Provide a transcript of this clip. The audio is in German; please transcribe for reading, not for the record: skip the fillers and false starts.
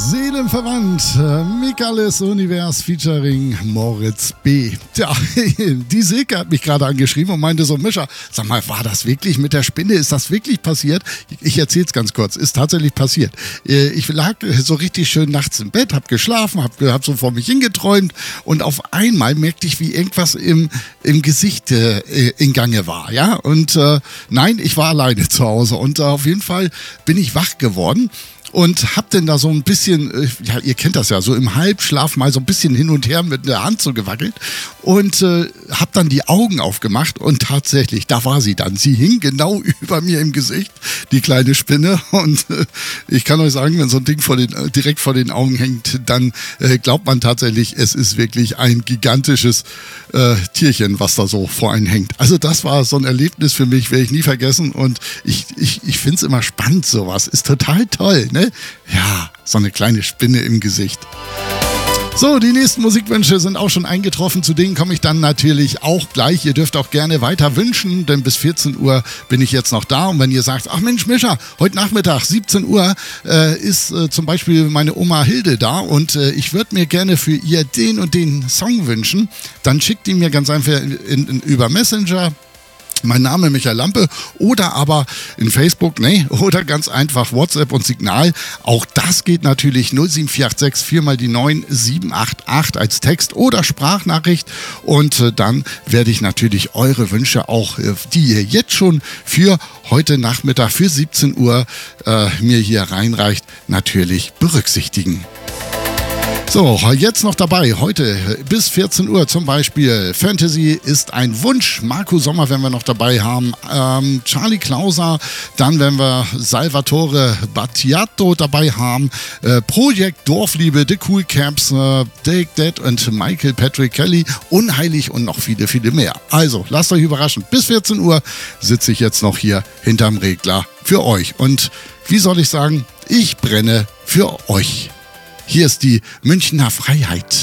Seelenverwandt, Michaelis Univers featuring Moritz B. Tja, die Silke hat mich gerade angeschrieben und meinte so, Mischa, sag mal, war das wirklich mit der Spinne? Ist das wirklich passiert? Ich erzähl's ganz kurz, ist tatsächlich passiert. Ich lag so richtig schön nachts im Bett, hab geschlafen, hab so vor mich hingeträumt und auf einmal merkte ich, wie irgendwas im Gesicht in Gange war, ja? Und nein, ich war alleine zu Hause und auf jeden Fall bin ich wach geworden. Und hab denn da so ein bisschen, ja, ihr kennt das ja, so im Halbschlaf mal so ein bisschen hin und her mit der Hand so gewackelt und hab dann die Augen aufgemacht und tatsächlich, da war sie dann. Sie hing genau über mir im Gesicht, die kleine Spinne. Und ich kann euch sagen, wenn so ein Ding direkt vor den Augen hängt, dann glaubt man tatsächlich, es ist wirklich ein gigantisches Tierchen, was da so vor einen hängt. Also das war so ein Erlebnis für mich, werde ich nie vergessen. Und ich finde es immer spannend, sowas. Ist total toll, ne? Ja, so eine kleine Spinne im Gesicht. So, die nächsten Musikwünsche sind auch schon eingetroffen. Zu denen komme ich dann natürlich auch gleich. Ihr dürft auch gerne weiter wünschen, denn bis 14 Uhr bin ich jetzt noch da. Und wenn ihr sagt, ach Mensch, Mischa, heute Nachmittag, 17 Uhr, ist zum Beispiel meine Oma Hilde da und ich würde mir gerne für ihr den und den Song wünschen, dann schickt die mir ganz einfach über Messenger. Mein Name Michael Lampe oder aber in Facebook, oder ganz einfach WhatsApp und Signal. Auch das geht natürlich 07486 4 mal die 9 788 als Text oder Sprachnachricht. Und dann werde ich natürlich eure Wünsche auch, die ihr jetzt schon für heute Nachmittag für 17 Uhr mir hier reinreicht, natürlich berücksichtigen. So, jetzt noch dabei, heute bis 14 Uhr zum Beispiel, Fantasy ist ein Wunsch, Marco Sommer werden wir noch dabei haben, Charlie Klauser, dann werden wir Salvatore Battiato dabei haben, Projekt Dorfliebe, The Cool Caps, Take That und Michael Patrick Kelly, Unheilig und noch viele, viele mehr. Also, lasst euch überraschen, bis 14 Uhr sitze ich jetzt noch hier hinterm Regler für euch und wie soll ich sagen, ich brenne für euch. Hier ist die Münchner Freiheit.